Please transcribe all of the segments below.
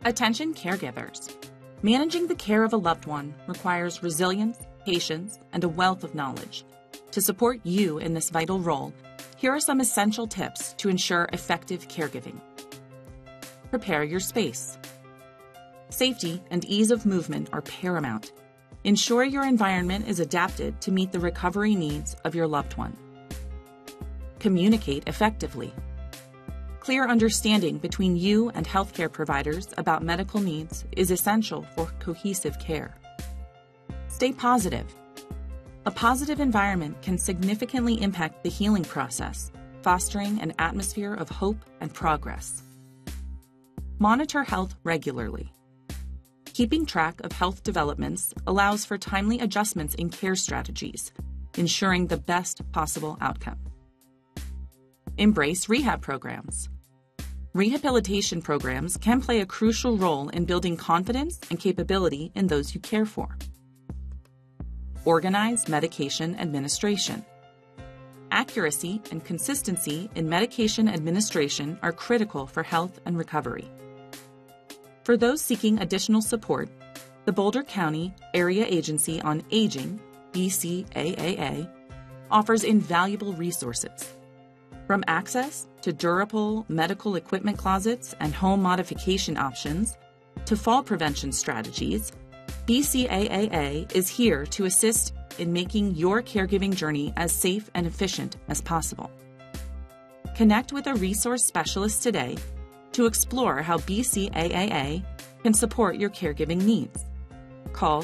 Attention caregivers. Managing the care of a loved one requires resilience, patience, and a wealth of knowledge. To support you in this vital role, here are some essential tips to ensure effective caregiving. Prepare your space. Safety and ease of movement are paramount. Ensure your environment is adapted to meet the recovery needs of your loved one. Communicate effectively. Clear understanding between you and healthcare providers about medical needs is essential for cohesive care. Stay positive. A positive environment can significantly impact the healing process, fostering an atmosphere of hope and progress. Monitor health regularly. Keeping track of health developments allows for timely adjustments in care strategies, ensuring the best possible outcome. Embrace rehab programs. Rehabilitation programs can play a crucial role in building confidence and capability in those you care for. Organize medication administration. Accuracy and consistency in medication administration are critical for health and recovery. For those seeking additional support, the Boulder County Area Agency on Aging, BCAAA, offers invaluable resources. From access to durable medical equipment closets and home modification options to fall prevention strategies, BCAAA is here to assist in making your caregiving journey as safe and efficient as possible. Connect with a resource specialist today to explore how BCAAA can support your caregiving needs. Call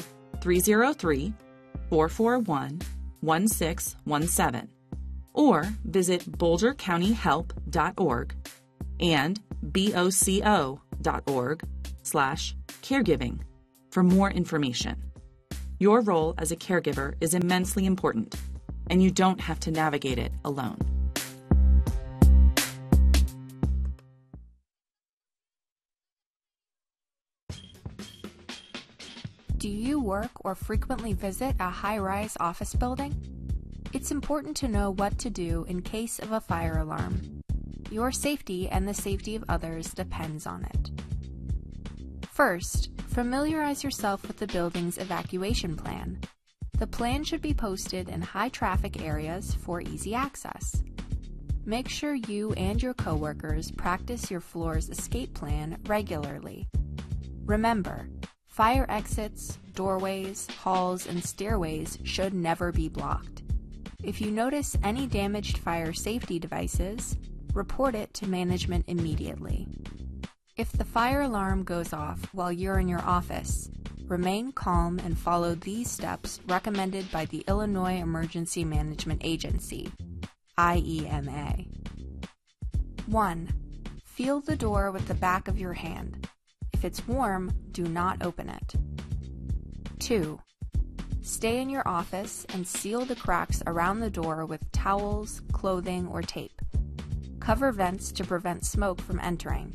303-441-1617 or visit bouldercountyhelp.org and boco.org/caregiving for more information. Your role as a caregiver is immensely important, and you don't have to navigate it alone. Do you work or frequently visit a high-rise office building? It's important to know what to do in case of a fire alarm. Your safety and the safety of others depends on it. First, familiarize yourself with the building's evacuation plan. The plan should be posted in high-traffic areas for easy access. Make sure you and your coworkers practice your floor's escape plan regularly. Remember, fire exits, doorways, halls, and stairways should never be blocked. If you notice any damaged fire safety devices, report it to management immediately. If the fire alarm goes off while you're in your office, remain calm and follow these steps recommended by the Illinois Emergency Management Agency, IEMA. 1. Feel the door with the back of your hand. If it's warm, do not open it. 2. Stay in your office and seal the cracks around the door with towels, clothing, or tape. Cover vents to prevent smoke from entering.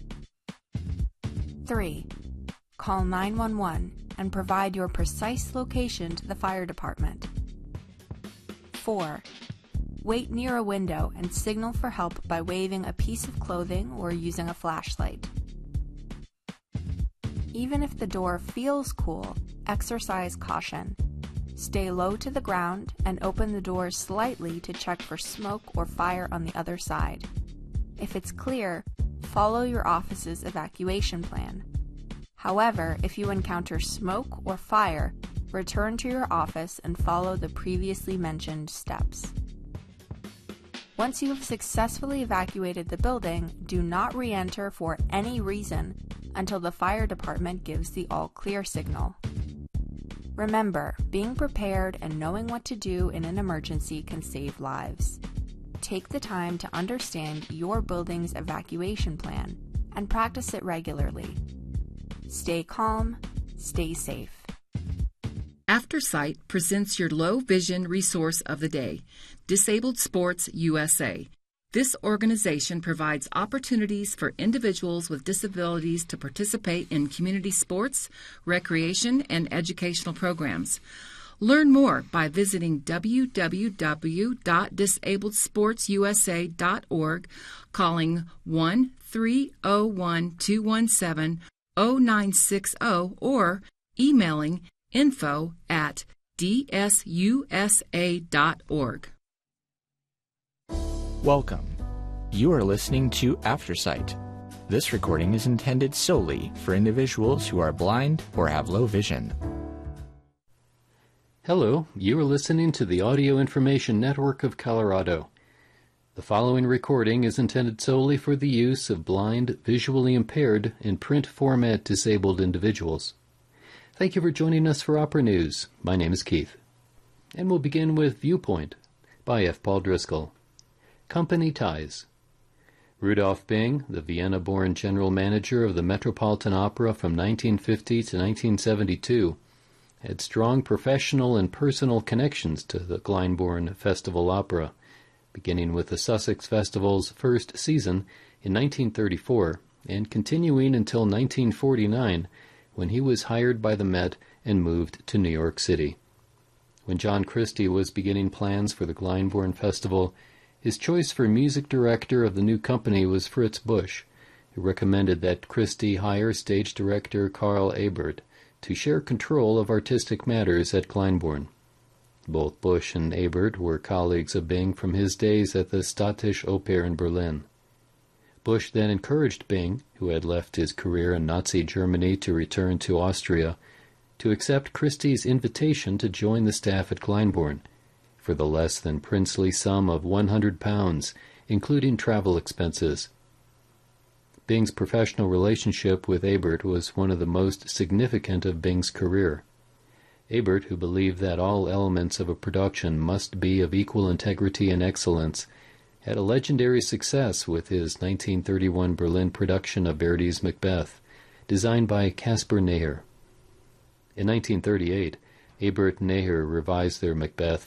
3. Call 911 and provide your precise location to the fire department. 4. Wait near a window and signal for help by waving a piece of clothing or using a flashlight. Even if the door feels cool, exercise caution. Stay low to the ground and open the door slightly to check for smoke or fire on the other side. If it's clear, follow your office's evacuation plan. However, if you encounter smoke or fire, return to your office and follow the previously mentioned steps. Once you have successfully evacuated the building, do not re-enter for any reason until the fire department gives the all-clear signal. Remember, being prepared and knowing what to do in an emergency can save lives. Take the time to understand your building's evacuation plan and practice it regularly. Stay calm, stay safe. AfterSight presents your low vision resource of the day, Disabled Sports USA. This organization provides opportunities for individuals with disabilities to participate in community sports, recreation, and educational programs. Learn more by visiting www.disabledsportsusa.org, calling 1-301-217, 0960 or emailing info@dsusa.org. Welcome. You are listening to Aftersight. This recording is intended solely for individuals who are blind or have low vision. Hello, you are listening to the Audio Information Network of Colorado. The following recording is intended solely for the use of blind, visually impaired, and print format disabled individuals. Thank you for joining us for Opera News. My name is Keith. And we'll begin with Viewpoint by F. Paul Driscoll. Company Ties. Rudolf Bing, the Vienna-born general manager of the Metropolitan Opera from 1950 to 1972, had strong professional and personal connections to the Glyndebourne Festival Opera, beginning with the Sussex Festival's first season in 1934 and continuing until 1949, when he was hired by the Met and moved to New York City. When John Christie was beginning plans for the Glyndebourne Festival, his choice for music director of the new company was Fritz Busch, who recommended that Christie hire stage director Carl Ebert to share control of artistic matters at Glyndebourne. Both Busch and Ebert were colleagues of Bing from his days at the Staatliche Oper in Berlin. Busch then encouraged Bing, who had left his career in Nazi Germany to return to Austria, to accept Christie's invitation to join the staff at Glyndebourne for the less than princely sum of £100, including travel expenses. Bing's professional relationship with Ebert was one of the most significant of Bing's career. Ebert, who believed that all elements of a production must be of equal integrity and excellence, had a legendary success with his 1931 Berlin production of Verdi's Macbeth, designed by Caspar Neher. In 1938, Ebert and Neher revised their Macbeth